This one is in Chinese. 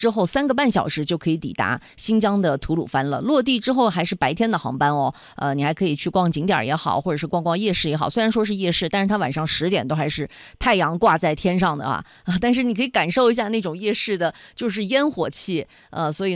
之后3个半小时就可以抵达新疆的吐鲁番了。落地之后还是白天的航班哦，你还可以去逛景点也好，或者是逛逛夜市也好。虽然说是夜市，但是它晚上10点都还是太阳挂在天上的啊，但是你可以感受一下那种夜市的，就是烟火气，所以